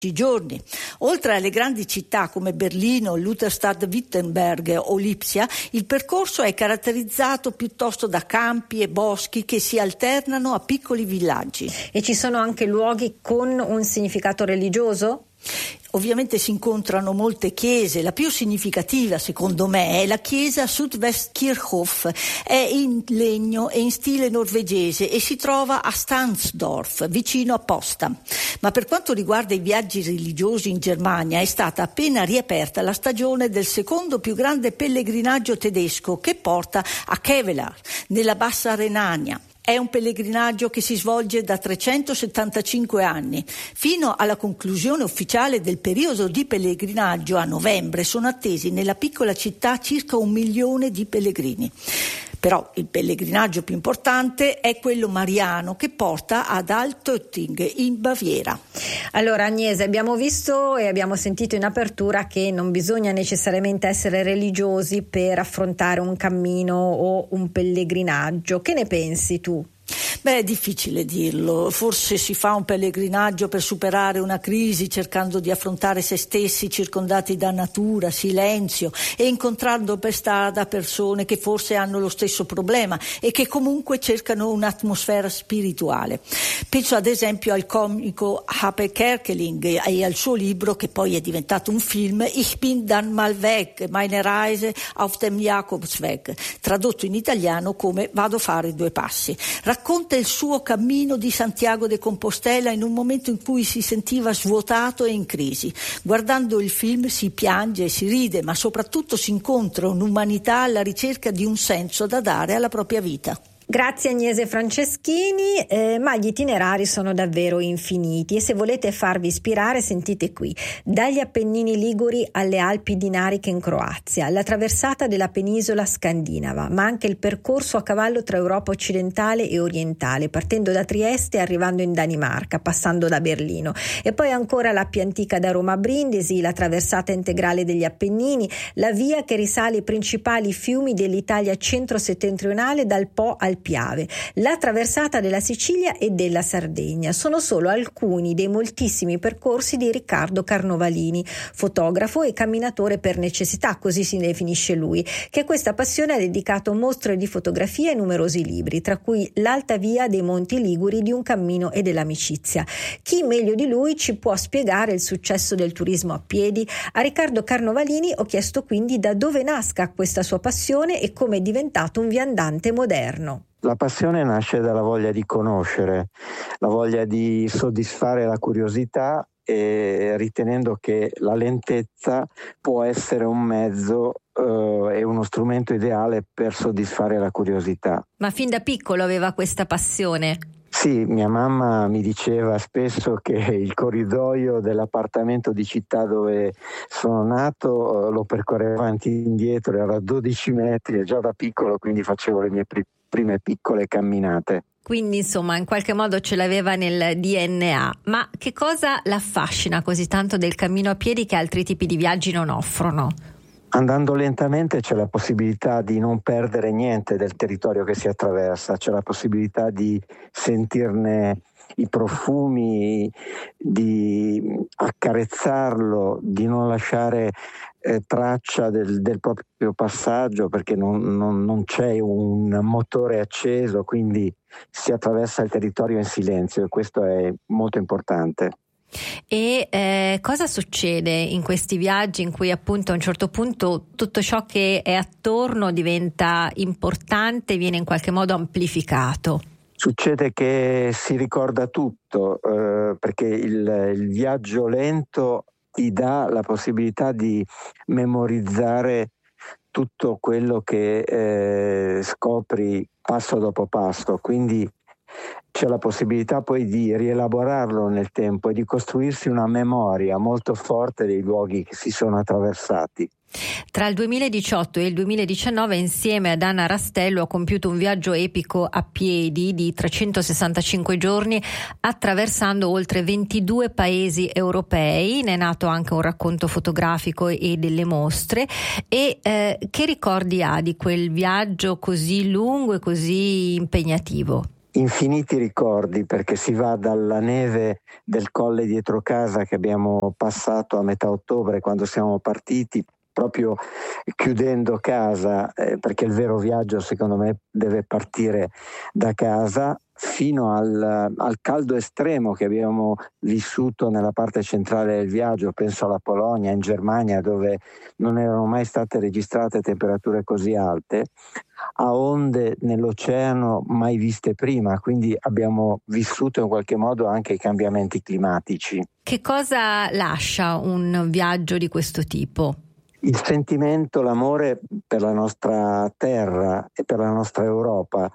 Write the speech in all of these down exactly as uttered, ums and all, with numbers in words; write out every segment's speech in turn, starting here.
giorni. Oltre alle grandi città come Berlino, Lutherstadt Wittenberg o Lipsia, il percorso è caratterizzato piuttosto da campi e boschi che si alternano a piccoli villaggi. E ci sono anche luoghi con un significato religioso? Ovviamente si incontrano molte chiese, la più significativa secondo me è la chiesa Sydwestkirchhof, è in legno e in stile norvegese e si trova a Stahnsdorf, vicino a Potsdam. Ma per quanto riguarda i viaggi religiosi in Germania è stata appena riaperta la stagione del secondo più grande pellegrinaggio tedesco che porta a Kevelaer, nella Bassa Renania. È un pellegrinaggio che si svolge da trecentosettantacinque anni. Fino alla conclusione ufficiale del periodo di pellegrinaggio a novembre sono attesi nella piccola città circa un milione di pellegrini. Però il pellegrinaggio più importante è quello mariano che porta ad Altötting in Baviera. Allora Agnese, abbiamo visto e abbiamo sentito in apertura che non bisogna necessariamente essere religiosi per affrontare un cammino o un pellegrinaggio. Che ne pensi tu? Beh, è difficile dirlo. Forse si fa un pellegrinaggio per superare una crisi cercando di affrontare se stessi circondati da natura, silenzio e incontrando per strada persone che forse hanno lo stesso problema e che comunque cercano un'atmosfera spirituale. Penso ad esempio al comico Happe Kerkeling e al suo libro che poi è diventato un film, Ich bin dann mal weg, meine Reise auf dem Jakobsweg, tradotto in italiano come Vado a fare due passi. Racconta il suo cammino di Santiago de Compostela in un momento in cui si sentiva svuotato e in crisi. Guardando il film si piange e si ride, ma soprattutto si incontra un'umanità alla ricerca di un senso da dare alla propria vita. Grazie Agnese Franceschini, eh, ma gli itinerari sono davvero infiniti e se volete farvi ispirare sentite qui: dagli Appennini Liguri alle Alpi Dinariche in Croazia, la traversata della penisola scandinava, ma anche il percorso a cavallo tra Europa occidentale e orientale, partendo da Trieste e arrivando in Danimarca, passando da Berlino, e poi ancora la più antica da Roma a Brindisi, la traversata integrale degli Appennini, la via che risale i principali fiumi dell'Italia centro-settentrionale dal Po al Piave, la traversata della Sicilia e della Sardegna. Sono solo alcuni dei moltissimi percorsi di Riccardo Carnovalini, fotografo e camminatore per necessità, così si definisce lui, che a questa passione ha dedicato mostre di fotografia e numerosi libri, tra cui L'Alta Via dei Monti Liguri di un cammino e dell'amicizia. Chi meglio di lui ci può spiegare il successo del turismo a piedi? A Riccardo Carnovalini ho chiesto quindi da dove nasca questa sua passione e come è diventato un viandante moderno. La passione nasce dalla voglia di conoscere, la voglia di soddisfare la curiosità e ritenendo che la lentezza può essere un mezzo eh, e uno strumento ideale per soddisfare la curiosità. Ma fin da piccolo aveva questa passione? Sì, mia mamma mi diceva spesso che il corridoio dell'appartamento di città dove sono nato lo percorrevo avanti e indietro, era a dodici metri e già da piccolo quindi facevo le mie pri- prime piccole camminate. Quindi insomma in qualche modo ce l'aveva nel D N A. Ma che cosa l'affascina così tanto del cammino a piedi che altri tipi di viaggi non offrono? Andando lentamente c'è la possibilità di non perdere niente del territorio che si attraversa, c'è la possibilità di sentirne i profumi, di accarezzarlo, di non lasciare eh, traccia del, del proprio passaggio perché non, non, non c'è un motore acceso, quindi si attraversa il territorio in silenzio e questo è molto importante. E eh, cosa succede in questi viaggi in cui appunto a un certo punto tutto ciò che è attorno diventa importante, viene in qualche modo amplificato? Succede che si ricorda tutto eh, perché il, il viaggio lento ti dà la possibilità di memorizzare tutto quello che eh, scopri passo dopo passo, quindi c'è la possibilità poi di rielaborarlo nel tempo e di costruirsi una memoria molto forte dei luoghi che si sono attraversati. Tra il duemiladiciotto e il duemiladiciannove insieme ad Anna Rastello ha compiuto un viaggio epico a piedi di trecentosessantacinque giorni attraversando oltre ventidue paesi europei. Ne è nato anche un racconto fotografico e delle mostre. E eh, che ricordi ha di quel viaggio così lungo e così impegnativo? Infiniti ricordi, perché si va dalla neve del colle dietro casa che abbiamo passato a metà ottobre quando siamo partiti, proprio chiudendo casa, eh, perché il vero viaggio secondo me deve partire da casa, fino al, al caldo estremo che abbiamo vissuto nella parte centrale del viaggio. Penso alla Polonia, in Germania, dove non erano mai state registrate temperature così alte, a onde nell'oceano mai viste prima, quindi abbiamo vissuto in qualche modo anche i cambiamenti climatici. Che cosa lascia un viaggio di questo tipo? Il sentimento, l'amore per la nostra terra e per la nostra Europa,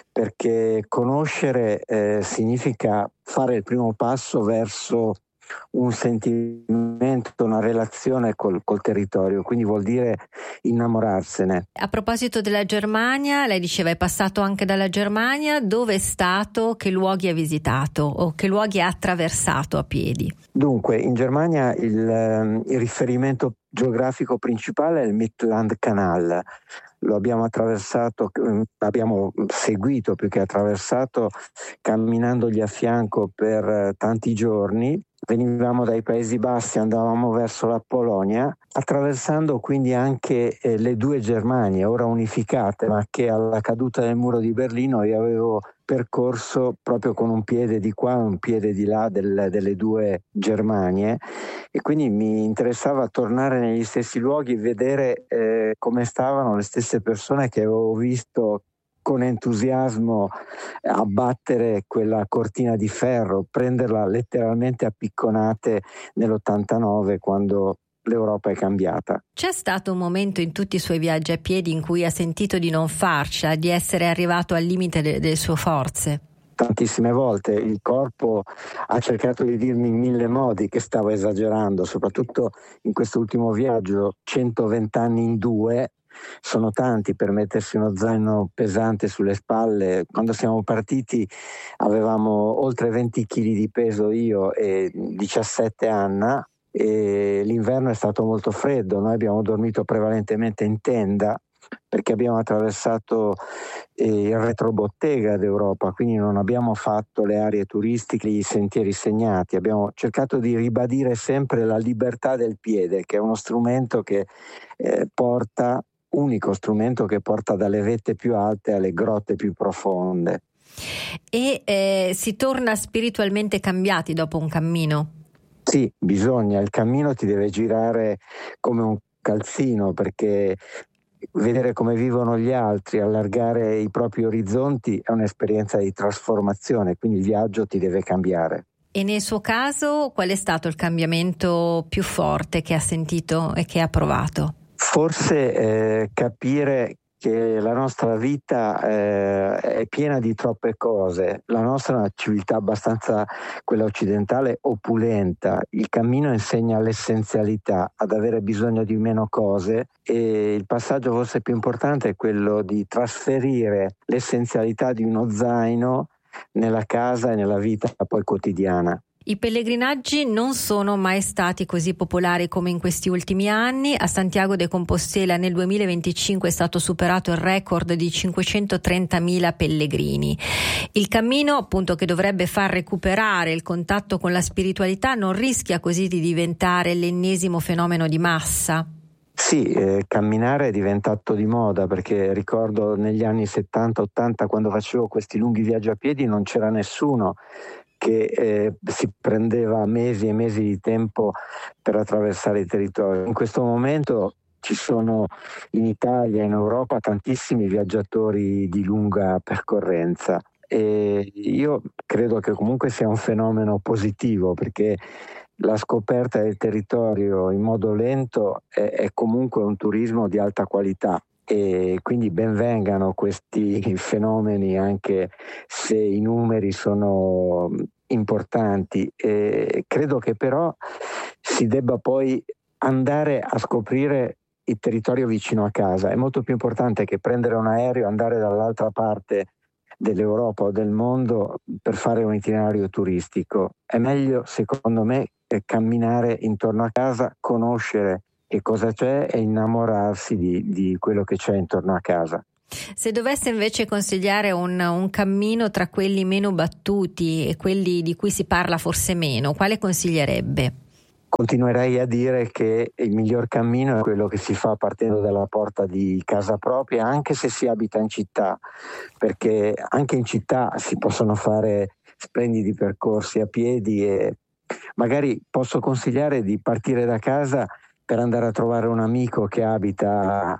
perché conoscere eh, significa fare il primo passo verso un sentimento, una relazione col, col territorio, quindi vuol dire innamorarsene. A proposito della Germania, lei diceva è passato anche dalla Germania, dove è stato, che luoghi ha visitato o che luoghi ha attraversato a piedi? Dunque, in Germania il, il riferimento geografico principale è il Mittellandkanal. Lo abbiamo attraversato, abbiamo seguito più che attraversato, camminandogli a fianco per tanti giorni. Venivamo dai Paesi Bassi, andavamo verso la Polonia, attraversando quindi anche eh, le due Germanie, ora unificate, ma che alla caduta del muro di Berlino io avevo percorso proprio con un piede di qua e un piede di là del, delle due Germanie, e quindi mi interessava tornare negli stessi luoghi e vedere eh, come stavano le stesse persone che avevo visto con entusiasmo abbattere quella cortina di ferro, prenderla letteralmente a picconate nell'ottantanove, quando l'Europa è cambiata. C'è stato un momento in tutti i suoi viaggi a piedi in cui ha sentito di non farcela, di essere arrivato al limite de- delle sue forze? Tantissime volte il corpo ha cercato di dirmi in mille modi che stavo esagerando, soprattutto in questo ultimo viaggio, centoventi anni in due. Sono tanti per mettersi uno zaino pesante sulle spalle. Quando siamo partiti avevamo oltre venti chili di peso io e diciassette Anna, e l'inverno è stato molto freddo. Noi abbiamo dormito prevalentemente in tenda perché abbiamo attraversato eh, il retrobottega d'Europa, quindi non abbiamo fatto le aree turistiche, i sentieri segnati. Abbiamo cercato di ribadire sempre la libertà del piede, che è uno strumento che eh, porta unico strumento che porta dalle vette più alte alle grotte più profonde. E eh, si torna spiritualmente cambiati dopo un cammino? Sì, bisogna, il cammino ti deve girare come un calzino, perché vedere come vivono gli altri, allargare i propri orizzonti è un'esperienza di trasformazione, quindi il viaggio ti deve cambiare. E nel suo caso qual è stato il cambiamento più forte che ha sentito e che ha provato? Forse eh, capire che la nostra vita eh, è piena di troppe cose. La nostra è una civiltà abbastanza, quella occidentale, opulenta. Il cammino insegna l'essenzialità, ad avere bisogno di meno cose, e il passaggio forse più importante è quello di trasferire l'essenzialità di uno zaino nella casa e nella vita poi quotidiana. I pellegrinaggi non sono mai stati così popolari come in questi ultimi anni. A Santiago de Compostela nel duemilaventicinque è stato superato il record di cinquecentotrentamila pellegrini. Il cammino, appunto, che dovrebbe far recuperare il contatto con la spiritualità, non rischia così di diventare l'ennesimo fenomeno di massa? Sì, eh, camminare è diventato di moda, perché ricordo negli anni settanta ottanta, quando facevo questi lunghi viaggi a piedi, non c'era nessuno che eh, si prendeva mesi e mesi di tempo per attraversare il territorio. In questo momento ci sono in Italia e in Europa tantissimi viaggiatori di lunga percorrenza, e io credo che comunque sia un fenomeno positivo, perché la scoperta del territorio in modo lento è, è comunque un turismo di alta qualità. E quindi ben vengano questi fenomeni, anche se i numeri sono importanti. E credo che però si debba poi andare a scoprire il territorio vicino a casa. È molto più importante che prendere un aereo e andare dall'altra parte dell'Europa o del mondo per fare un itinerario turistico. È meglio, secondo me, camminare intorno a casa, conoscere che cosa c'è e innamorarsi di, di quello che c'è intorno a casa. Se dovesse invece consigliare un, un cammino tra quelli meno battuti e quelli di cui si parla forse meno, quale consiglierebbe? Continuerei a dire che il miglior cammino è quello che si fa partendo dalla porta di casa propria, anche se si abita in città, perché anche in città si possono fare splendidi percorsi a piedi e magari posso consigliare di partire da casa per andare a trovare un amico che abita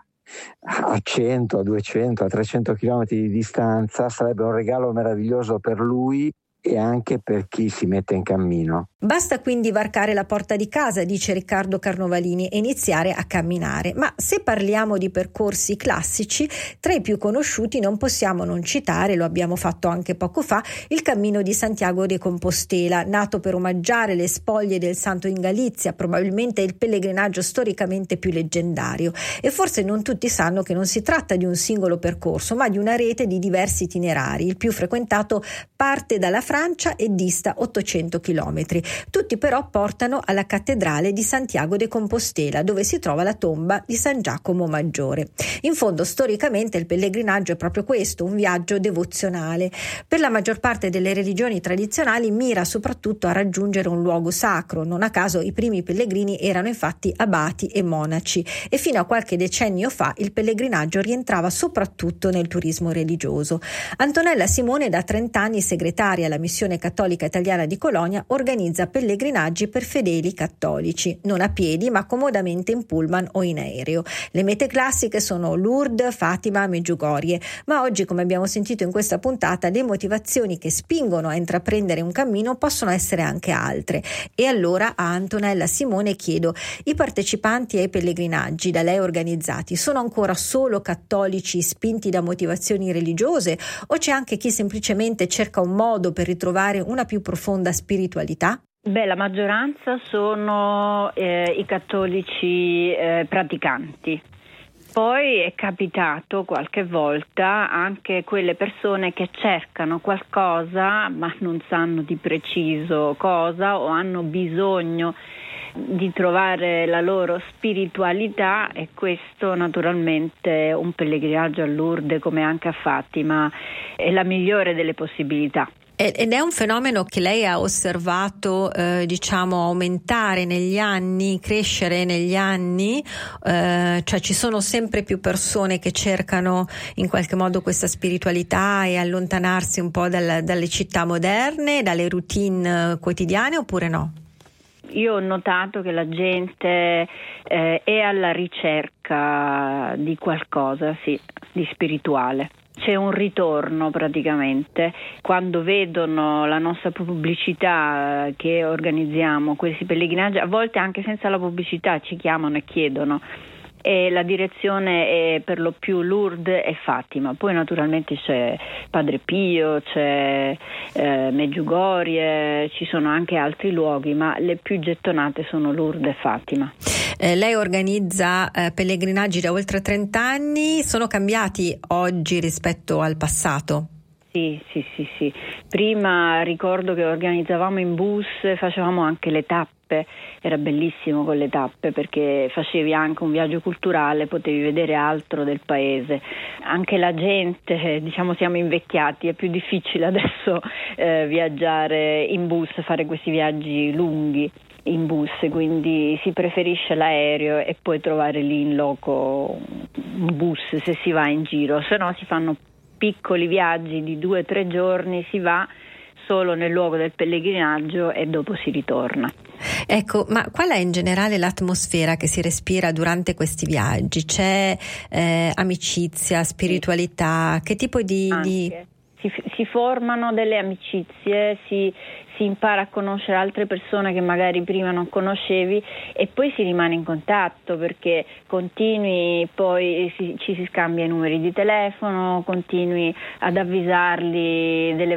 a cento, a duecento, a trecento chilometri di distanza. Sarebbe un regalo meraviglioso per lui e anche per chi si mette in cammino. Basta quindi varcare la porta di casa, dice Riccardo Carnovalini, e iniziare a camminare. Ma se parliamo di percorsi classici, tra i più conosciuti non possiamo non citare, lo abbiamo fatto anche poco fa, il Cammino di Santiago de Compostela, nato per omaggiare le spoglie del santo in Galizia, probabilmente il pellegrinaggio storicamente più leggendario. E forse non tutti sanno che non si tratta di un singolo percorso, ma di una rete di diversi itinerari. Il più frequentato parte dalla Francia e dista ottocento chilometri. Tutti però portano alla cattedrale di Santiago de Compostela, dove si trova la tomba di San Giacomo Maggiore. In fondo, storicamente il pellegrinaggio è proprio questo, un viaggio devozionale. Per la maggior parte delle religioni tradizionali mira soprattutto a raggiungere un luogo sacro. Non a caso i primi pellegrini erano infatti abati e monaci, e fino a qualche decennio fa il pellegrinaggio rientrava soprattutto nel turismo religioso. Antonella Simone, da trenta anni segretaria alla Missione Cattolica Italiana di Colonia, organizza pellegrinaggi per fedeli cattolici, non a piedi ma comodamente in pullman o in aereo. Le mete classiche sono Lourdes, Fatima, Medjugorje, ma oggi, come abbiamo sentito in questa puntata, le motivazioni che spingono a intraprendere un cammino possono essere anche altre. E allora a Antonella Simone chiedo: i partecipanti ai pellegrinaggi da lei organizzati sono ancora solo cattolici spinti da motivazioni religiose, o c'è anche chi semplicemente cerca un modo per ritrovare una più profonda spiritualità? Beh, la maggioranza sono eh, i cattolici eh, praticanti. Poi è capitato qualche volta anche quelle persone che cercano qualcosa ma non sanno di preciso cosa, o hanno bisogno di trovare la loro spiritualità, e questo naturalmente un pellegrinaggio a Lourdes, come anche a Fatima, è la migliore delle possibilità. Ed è un fenomeno che lei ha osservato, eh, diciamo, aumentare negli anni, crescere negli anni, eh, cioè ci sono sempre più persone che cercano in qualche modo questa spiritualità e allontanarsi un po' dal, dalle città moderne, dalle routine quotidiane, oppure no? Io ho notato che la gente eh, è alla ricerca di qualcosa, sì, di spirituale. C'è un ritorno praticamente quando vedono la nostra pubblicità che organizziamo questi pellegrinaggi, a volte anche senza la pubblicità ci chiamano e chiedono, e la direzione è per lo più Lourdes e Fatima. Poi naturalmente c'è Padre Pio, c'è eh, Medjugorje, ci sono anche altri luoghi, ma le più gettonate sono Lourdes e Fatima. Eh, lei organizza eh, pellegrinaggi da oltre trenta anni, sono cambiati oggi rispetto al passato? Sì, sì, sì, sì. Prima ricordo che organizzavamo in bus, facevamo anche le tappe, era bellissimo con le tappe perché facevi anche un viaggio culturale, potevi vedere altro del paese. Anche la gente, diciamo, siamo invecchiati, è più difficile adesso eh, viaggiare in bus, fare questi viaggi lunghi in bus, quindi si preferisce l'aereo e poi trovare lì in loco un bus se si va in giro, se no si fanno piccoli viaggi di due o tre giorni, si va solo nel luogo del pellegrinaggio e dopo si ritorna. Ecco, ma qual è in generale l'atmosfera che si respira durante questi viaggi? C'è eh, amicizia, spiritualità? Che tipo di... di... Si, si formano delle amicizie, si, si impara a conoscere altre persone che magari prima non conoscevi, e poi si rimane in contatto perché continui, poi si, ci si scambia i numeri di telefono, continui ad avvisarli delle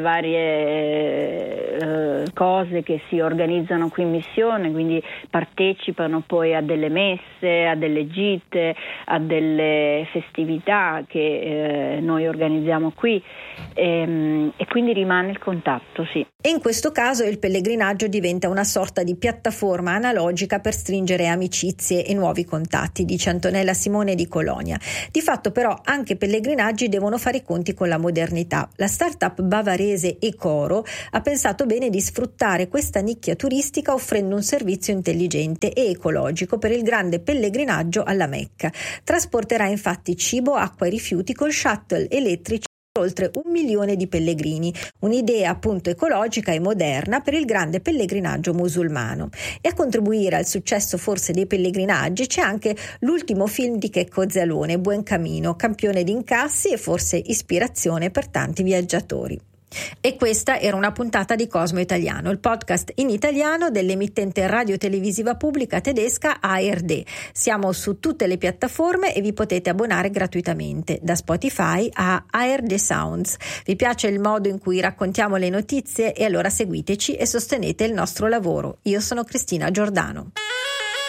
varie eh, cose che si organizzano qui in missione, quindi partecipano poi a delle messe, a delle gite, a delle festività che eh, noi organizziamo qui, e, e quindi rimane il contatto, sì. E in questo caso caso il pellegrinaggio diventa una sorta di piattaforma analogica per stringere amicizie e nuovi contatti, dice Antonella Simone di Colonia. Di fatto però anche i pellegrinaggi devono fare i conti con la modernità. La startup bavarese Ecoro ha pensato bene di sfruttare questa nicchia turistica offrendo un servizio intelligente e ecologico per il grande pellegrinaggio alla Mecca. Trasporterà infatti cibo, acqua e rifiuti col shuttle elettrici oltre un milione di pellegrini, un'idea appunto ecologica e moderna per il grande pellegrinaggio musulmano. E a contribuire al successo forse dei pellegrinaggi c'è anche l'ultimo film di Checco Zalone, Buen Camino, campione di incassi e forse ispirazione per tanti viaggiatori. E questa era una puntata di Cosmo Italiano, il podcast in italiano dell'emittente radiotelevisiva pubblica tedesca A R D. Siamo su tutte le piattaforme e vi potete abbonare gratuitamente, da Spotify a A R D Sounds. Vi piace il modo in cui raccontiamo le notizie? E allora seguiteci e sostenete il nostro lavoro. Io sono Cristina Giordano.